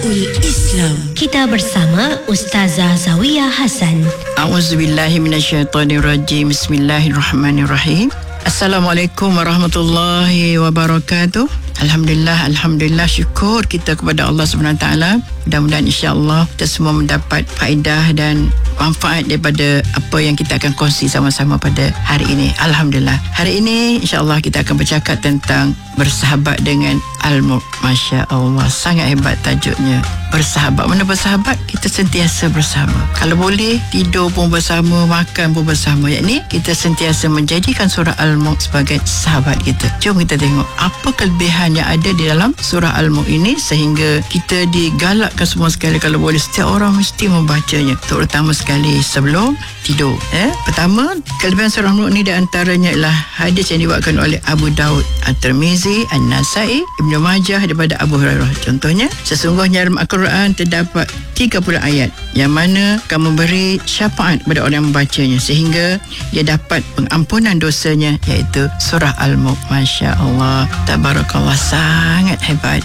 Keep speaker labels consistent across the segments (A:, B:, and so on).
A: Nidaul Islam. Kita bersama Ustazah Zawiyah Hasan.
B: A'udzubillahi minasyaitonirrajim. Bismillahirrahmanirrahim. Assalamualaikum warahmatullahi wabarakatuh. Alhamdulillah, syukur kita kepada Allah SWT. Mudah-mudahan insya-Allah kita semua mendapat faedah dan manfaat daripada apa yang kita akan kongsi sama-sama pada hari ini. Alhamdulillah. Hari ini insya-Allah kita akan bercakap tentang bersahabat dengan al-mulk. Masya-Allah, sangat hebat tajuknya. Bersahabat. Mana bersahabat? Kita sentiasa bersama. Kalau boleh, tidur pun bersama, makan pun bersama. Yakni kita sentiasa menjadikan surah Al-Mulk sebagai sahabat kita. Jom kita tengok apa kelebihan yang ada di dalam surah Al-Mulk ini sehingga kita digalakkan semua sekali kalau boleh setiap orang mesti membacanya, terutama sekali sebelum tidur. Pertama, kelebihan surah Al-Mulk ini di antaranya ialah hadis yang diwakilkan oleh Abu Daud, At-Tirmizi, An-Nasai, Ibnu Majah daripada Abu Hurairah. Contohnya, sesungguhnya dalam Al-Quran terdapat 30 ayat yang mana akan memberi syafaat kepada orang yang membacanya sehingga dia dapat pengampunan dosanya, iaitu surah Al-Mulk. Masya Allah, tabarakallah, sangat hebat.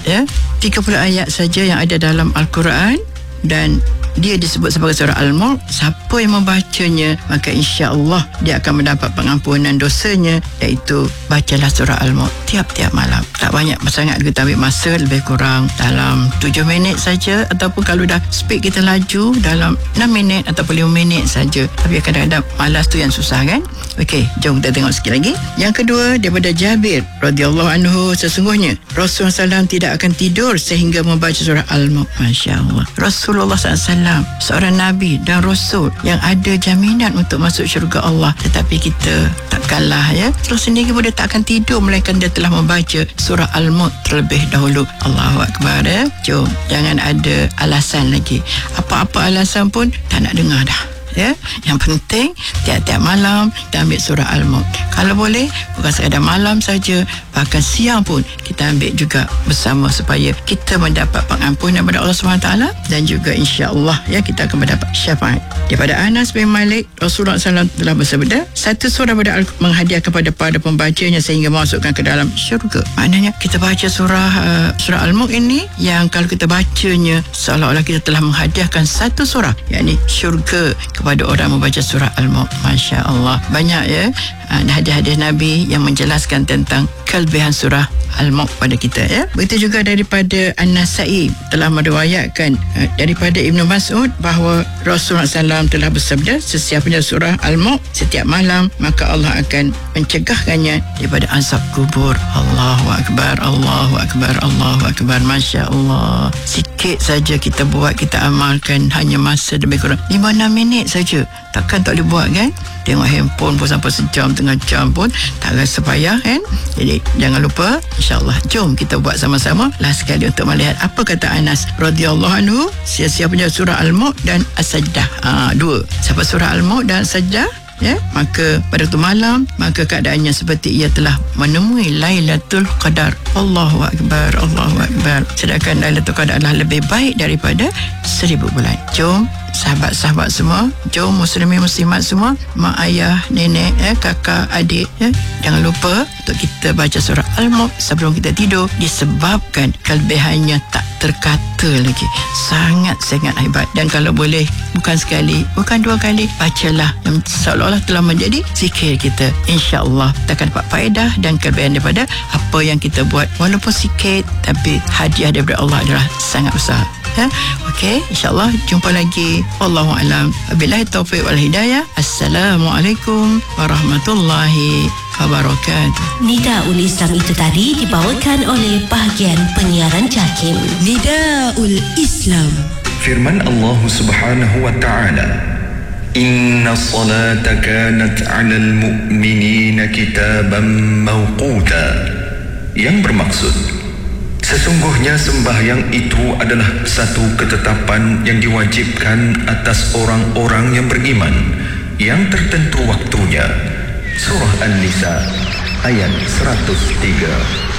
B: 30 ayat saja yang ada dalam Al-Quran dan dia disebut sebagai surah Al-Mulk. Siapa yang membacanya maka insya-Allah dia akan mendapat pengampunan dosanya, iaitu bacalah surah Al-Mulk tiap-tiap malam. Tak banyak sangat, kita ambil masa lebih kurang dalam 7 minit saja, ataupun kalau dah speed kita laju dalam 6 minit ataupun 5 minit saja. Tapi kadang-kadang malas tu yang susah kan. Okey, jom kita tengok sikit lagi. Yang kedua, daripada Jabir radhiyallahu anhu, sesungguhnya Rasulullah SAW tidak akan tidur sehingga membaca surah Al-Mulk. Masya Allah, Rasulullah SAW seorang Nabi dan Rasul yang ada jaminan untuk masuk syurga Allah, tetapi kita tak kalah terus sendiri pun dia tak akan tidur melainkan dia telah membaca surah Al-Mulk terlebih dahulu. Allahu Akbar. Jom, jangan ada alasan lagi. Apa-apa alasan pun tak nak dengar dah. Yang penting tiap-tiap malam kita ambil surah Al-Mulk. Kalau boleh bukan sekadar malam saja, bahkan siang pun kita ambil juga bersama supaya kita mendapat pengampunan daripada Allah SWT dan juga insya-Allah kita akan mendapat syafaat. Daripada Anas bin Malik, Rasulullah SAW telah bersabda, satu surah pada Al-Quran menghadiahkan kepada para pembacanya sehingga masukkan ke dalam syurga. Maknanya kita baca surah Al-Mulk ini yang kalau kita bacanya seolah-olah kita telah menghadiahkan satu surah, yakni syurga kepada orang membaca surah Al-Mulk. Masya Allah, banyak hadis-hadis Nabi yang menjelaskan tentang kelebihan surah Al-Mulk pada kita. Begitu juga daripada An-Nasai telah meriwayatkan daripada Ibnu Mas'ud bahawa Rasulullah SAW telah bersabda, sesiapa surah Al-Mulk setiap malam maka Allah akan mencegahkannya daripada azab kubur. Allahu Akbar, Allahu Akbar, Allahu Akbar. Masya Allah, sikit saja kita buat, kita amalkan, hanya masa lebih kurang 5-6 minit saja. Takkan tak boleh buat kan? Tengok handphone pun sampai sejam, tengah jam pun tak rasa payah kan? Jadi jangan lupa, insya-Allah jom kita buat sama-sama. Last sekali untuk melihat apa kata Anas radhiyallahu anhu, siapa-siapa surah Al-Mulk dan As-Sajdah. Dua. Siapa surah Al-Mulk dan As-Sajdah, maka pada tu malam maka keadaannya seperti ia telah menemui Lailatul Qadar. Allahu Akbar, Allahu Akbar. Sedangkan Lailatul Qadar adalah lebih baik daripada 1000 bulan. Jom sahabat-sahabat semua, jom muslimin muslimat semua, mak ayah, nenek, kakak, adik, jangan lupa untuk kita baca surah Al-Mulk sebelum kita tidur, disebabkan kelebihannya tak terkata lagi. Sangat-sangat hebat. Dan kalau boleh bukan sekali, bukan dua kali, bacalah yang seolah-olah telah menjadi zikir kita. InsyaAllah kita akan dapat faedah dan kelebihan daripada apa yang kita buat. Walaupun sikit, tapi hadiah daripada Allah adalah sangat besar. Okey, insyaAllah jumpa lagi. Wallahu a'lam. Wabillahi taufiq wal hidayah. Assalamualaikum warahmatullahi wabarakatuh.
A: Nidaul Islam itu tadi dibawakan oleh bahagian penyiaran JAKIM. Nidaul Islam.
C: Firman Allah Subhanahu wa taala, Inna salata kanat 'alal mu'minina kitaban mawquta, yang bermaksud sesungguhnya sembahyang itu adalah satu ketetapan yang diwajibkan atas orang-orang yang beriman, yang tertentu waktunya. Surah An-Nisa ayat 103.